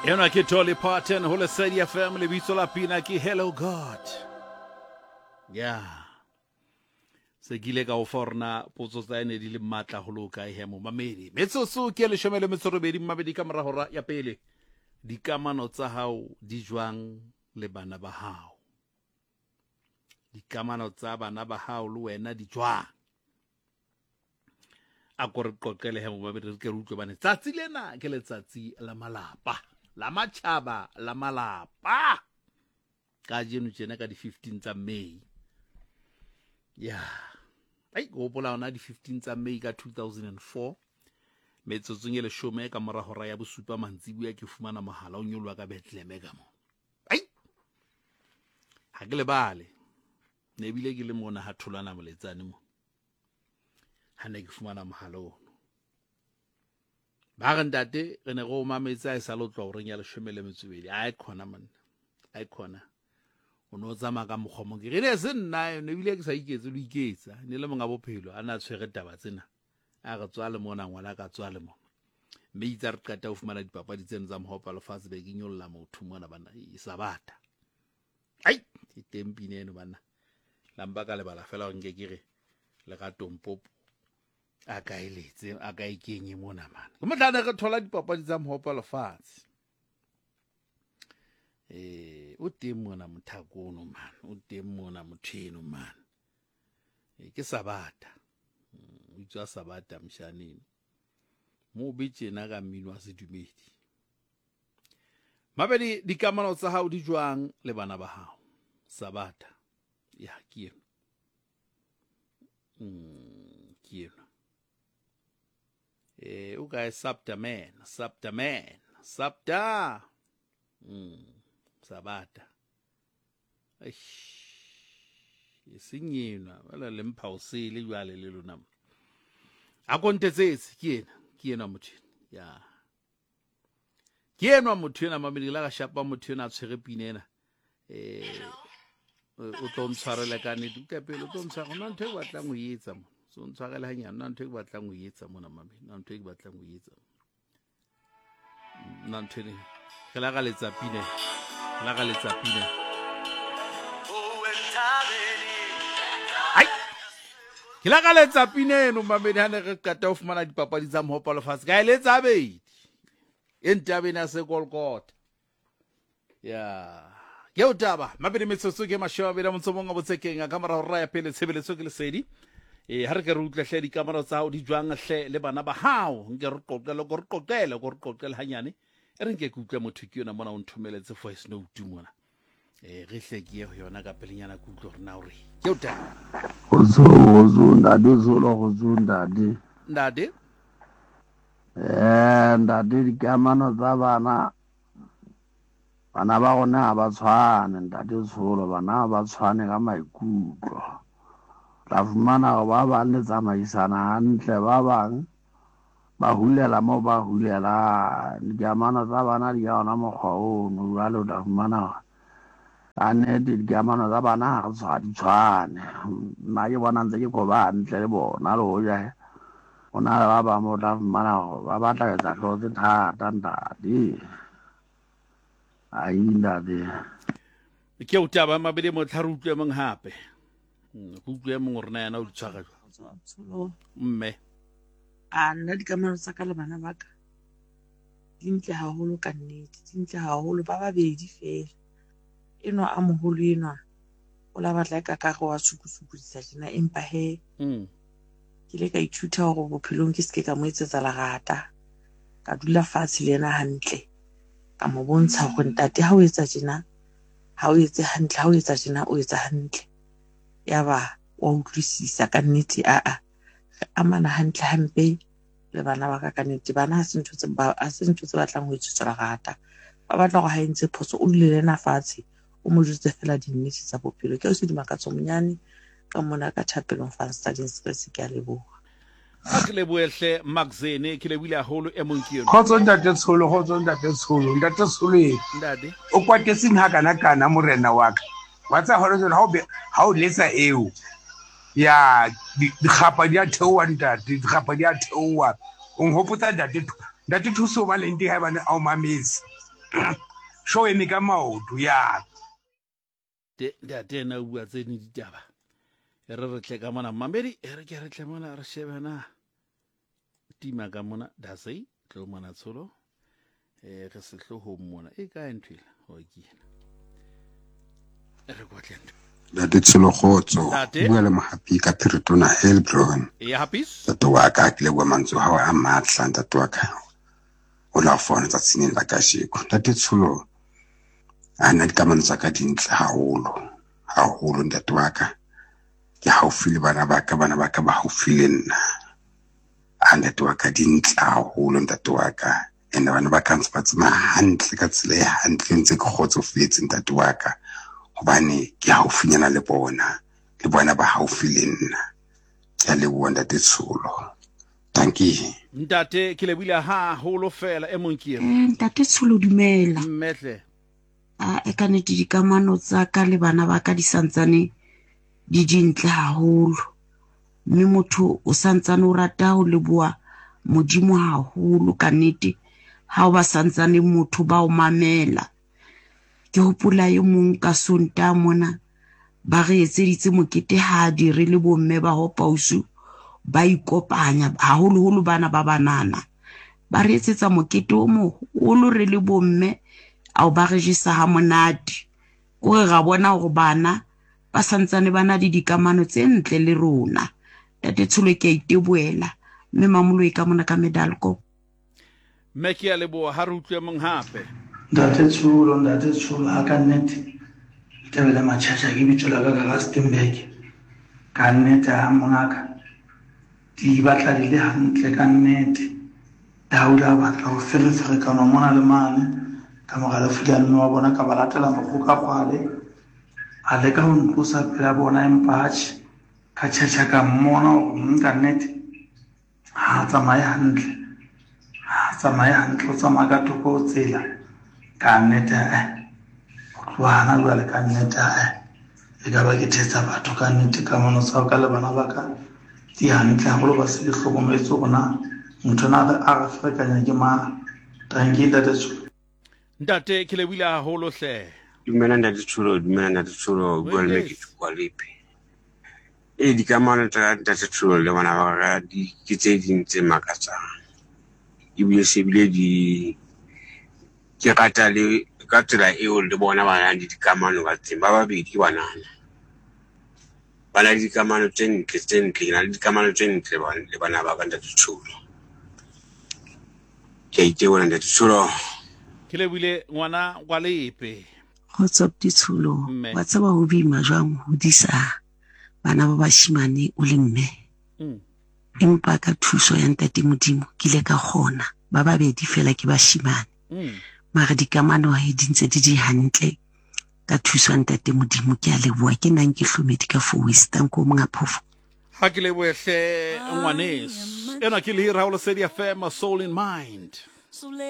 Ena ke Dolly Parton, ho le Sadia family, bitso la pina ke Hello God. Yeah. Se gile ka o forna potso tsa ene di le matla go loka e mo mamedi. Metsotso ke le shomele metsorobedi mabedi ka mora hora ya pele. Dikamano tsa hao di jwang le bana ba hao. Dikamano tsa bana ba hao le wena di jwang. A go re qoqele mo mabedi re ke re utlwe bane tsatsi lena ke letsatsi la malapa. La machaba la malapa ka jeno tsena ka di 15 tsa May. Yeah. Ai go bola ona di 15 tsa May ka 2004. Metsotso le shome ka mora hora ya bosupa mantsibuya ke fumana mahala o nyolwa ka Bethlehem ka mo. Ai. Ha ke le bale. Ne bile ke le mona ha tholwana moletsane mo. Ha ne ke fumana mahala o. Ba ntate re ne go mametsa e sa lotlwa gore nya le shomele metswedi a khona man a khona o no tsama ka moghomo ke re se nna ne bile ke sa iketse lo iketsa ne le monga bophelo ana tshwere taba tsena a re tswa le mona ngwana ka tswa le mona mme itsa re qata o fumana dipapadi tseno tsa mohopa le fase be ke nyolla motho mona bana e sabata ai ke tempine eno bana lamba ka le bala fela o nke kere le ga tompopo a ka iletse a ka ikenye mona man go motlana re thola dipapadi tsa mohopa le fase o teng mona mothakono man o teng mona motheno man ke sabata o tswa sabata mshanini mo bitjena ka mmino wa sedumedi mabedi dikamano tsa hao di jwang le bana ba hao sabata ya kieno kieno o guys sabta sabata isinyina wala lempha usile jwale le lona a kontetsetse kiena motho ya kiena motho na mamedi la ga shapa motho na tshwere pinena o tontshwarela ka ne duka pele o tontshwa gona ntwe ba tla go yetsa mo so ntshwagela hanyana na ntwe ba tla go yetsa mona mamedi na ntwe ba tla go yetsa na ntwe ne ke la ga letsa pine ai ke la ga letsa pine no mamedi ha ne re kata o fumana dipapadi tsa mohopa le fase ka letsa bedi entabena se Golgotha ya ke o taba mabedi metsotso ke mashoa bela motsomong a botsekeng a kamera hora ya pele tshebeletso ke lesedi ha re ke re utlwe di kamera tsa o di jwang hle le bana ba hao nke re qoqele hanyane e re nke ke utlwe motho ke yona mona o nthomeletse voice note mona re hle ke ye yona ka pelenyana ke utlwe re na hore ke o taba ndade ndade dikamano tsa bana ba gona ha ba tshwane ndate tsholo bana ba tshwane ka maikutlo la fumana ba ba le tsamaisana hantle ba bang ba hulela mo ba hulela dikamano tsa bana di ya ona mokgwa o no jwale la fumana ane dikamano tsa bana ha re tshwane nna ke bona ntse ke go ba hantle le bona le ho ja ona ba mo la fumana ba batla etsa hlotse thata ndate ndade ke o taba mabedi mo tlha re utlwe mong hape go utlwe mong rena yana o ditshwaga mme nna dikamano tsa ka le bana ba ka dintle haholo ka nnete dintle haholo ba babedi fela eno a moholo enwa o la batla ka go wa tshukusukudisa tjena empa he ke le ka ithuta hore bophelong ke seke ka mo etsetsa lerata ka dula fatshe le yena hantle ka mo bontsha go ntate ha o etsa tjena ha o etse hantle ha o etsa tjena o etsa hantle ya ba wa utlwisisa ka nnete re amana hantle hampe le bana ba ka nnete bana ha se ntho tse batlang ho etsetsa lerata ba batla go ha entse phoso o dule lena fatshe o mo jutse fela dinnete tsa bophelo ke o se di makatso monyane ka mona ka Thapelong fan studying stress ke a leboha a ke leboehle magazine ke lebile haholo e mong ke yona khotso ntate tsholo ntate tsholo ndade o kwatetse nna kana morena wa ka wa tsa hore ha o letsa eo ya digapa di a theowa ntate digapa di a theowa o nghopotsa ntate thuso ba leng di ha bana a o mametse show eme ka maoto ya ntate na bua tse ne ditaba e re tle ka mona mamedi e re ke re tle mona re shebana tima ka mona dasei tlo mona tsholo re se hlo mona e ka ntwela ho kena re go tlento Dati tsolo khotso bua le mahapi ka Piritona Hellbron e happy tato wa ka kile bua manzo ha wa matla tato wa ka o la fona tsa tsini la ka shiko dati tsolo ana di kamano tsa ka dintle haholo ntate wa ka ke haufi le bana ba ka ba haufi le nna ntate wa ka dintle haholo ntate wa ka ene bana ba ka ntse ba tsama hantle ka tsela ya hantle ntse ke kgotsofetse ntate wa ka hobane ke haufinyana le bona ba haufi le nna ke le bua ntate Tsholo tanki ntate ke le buile haholo fela e mong ke ntate Tsholo dumela mmetle e ka nete dikamano tsa ka le bana ba ka di santsane di dintle haholo mme motho o santsane o rata ho leboa modimo haholo ka nete ha o ba santsane motho ba o mamela ke hopola yo mong ka Sonta mona ba re etseditse mokete ha di re le bomme ba Hopausu ba ikopanya haholo bana ba banana ba re etsetsa mokete o moholo re le bomme ao ba re jisa ha monate o re ga bona go bana ba santsane bana di dikamano tse ntle le rona tate Tsholo ke iteboela mme mamulo e ka mona ka Medalco meki ya lebo ha re utlwe mong hape Ntate Tsholo ha ka nnete tebele matšhatša ke bitsola ka Rustenburg ka nnete ha mongaka di batla di le hantle ka nnete Dauda batla go ferekana mona le mane ka mogala fila mme wa bona ka ba latela mogoka kwale a leka go ntlosa pela bona empatšhe ka tšhatša ka mmona gore ka nnete ha tsamaya hantle o tsamaya ka thoko o tsela ka nnete tlohana jwale ka nnete e ka ba ke thetsa batho ka nnete ka mono sa ka le bana ba ka di hantle haholo ba se di hlokometse gona motho na a re ferekanya ke mang tanki ntate Tsholo ntate ke le buile haholo hle dumela ntate Tsholo bua le ke kwa lepe di kamano tsa ntate Tsholo le bana ba ka di ke tse dintse makatsang ebile sebile di ke rata le ka tsela eo le bona ba nang di kamano ka tseng ba babedi banana ba na di kamano tse ntle na di kamano tse ntle le bana ba ka ntate Tsholo ke itse bona ntate Tsholo ke le buile ngwana kwa lepe go tsopti Tsholo wa tsaba ho bima jwang ho disa bana ba bashimane o le mme empa ka thuso ya ntate Modimo ke ile ka kgona ba babedi fela ke bashimane mara dikamano ha di ntse di hantle ka thuso ya ntate Modimo ke a leboa ke nang ke hlomedi ka for Western ko monga phofo ha ke le boehle ngwanes ena ke le Raul Sedi FM Soul in Mind